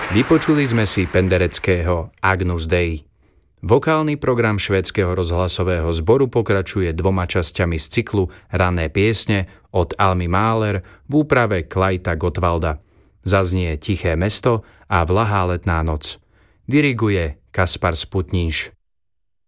Vypočuli sme si Pendereckého Agnus Dei. Vokálny program švédskeho rozhlasového zboru pokračuje 2 časťami z cyklu Rané piesne od Almy Mahler v úprave Klajta Gottwalda. Zaznie Tiché mesto a Vlahá letná noc. Diriguje Kaspar Sputníš.